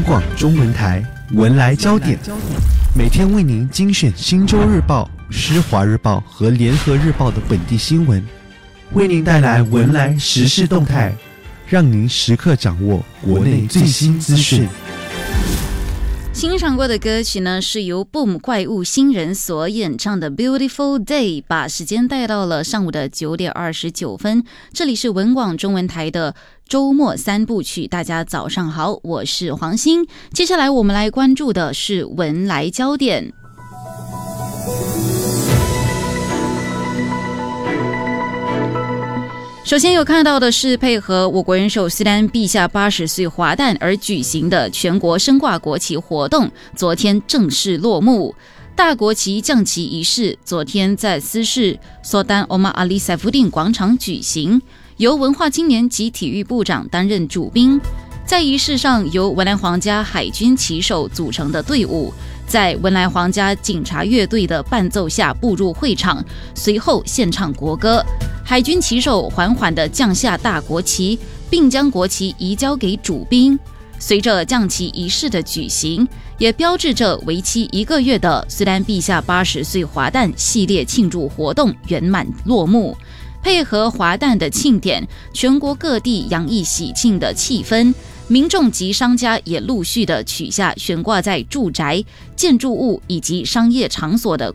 广中文台文来焦点，每天为您精选新洲日报、施华日报和联合日报的本地新闻，为您带来文来时事动态，让您时刻掌握国内最新资讯。 欣赏过的歌曲呢，是由 Boom 怪物新人所演唱的 Beautiful Day， 把时间带到了上午的9点29分。这里是文广中文台的周末三部曲，大家早上好，我是黄欣。接下来我们来关注的是文来焦点。首先有看到的是配合我国元首斯丹陛下80岁华诞而举行的全国升挂国旗活动，昨天正式落幕。大国旗降旗仪式昨天在斯市索丹欧马阿里塞夫丁广场举行，由文化青年及体育部长担任主宾。在仪式上，由文莱皇家海军旗手组成的队伍，在文莱皇家警察乐队的伴奏下步入会场，随后献唱国歌。海军旗手缓缓地降下大国旗，并将国旗移交给主宾。随着降旗仪式的举行，也标志着为期1个月的斯丹陛下80岁华诞系列庆祝活动圆满落幕。配合华诞的庆典，全国各地洋溢喜庆的气氛，民众及商家也陆续的取下悬挂在住宅、建筑物以及商业场所的